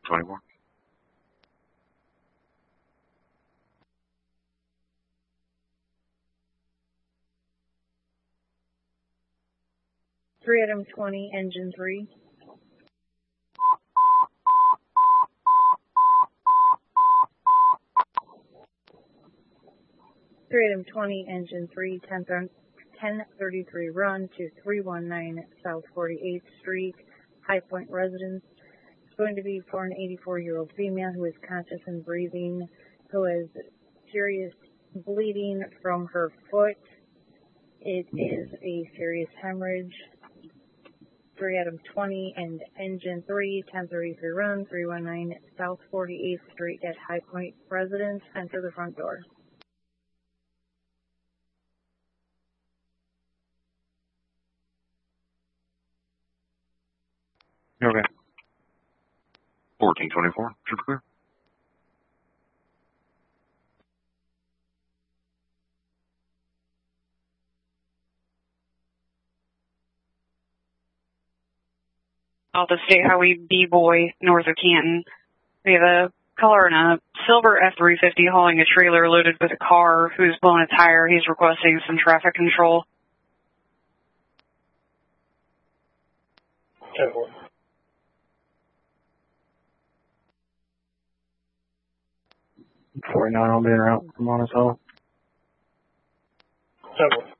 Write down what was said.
1424. Three item 20, engine 3. Three item 20, engine 3, 1033 run to 319 South 48th Street, High Point residence. It's going to be for an 84-year-old female who is conscious and breathing, who has serious bleeding from her foot. It is a serious hemorrhage. 3 item 20 and engine 3, 1033 run, 319 South 48th Street at High Point residence. Enter the front door. Okay. 1424, super clear. Off the State Highway B-Boy, north of Canton. We have a caller in a silver F-350 hauling a trailer loaded with a car who's blown a tire. He's requesting some traffic control. 10-4. I'll be en route. I'm on his home. 10-4.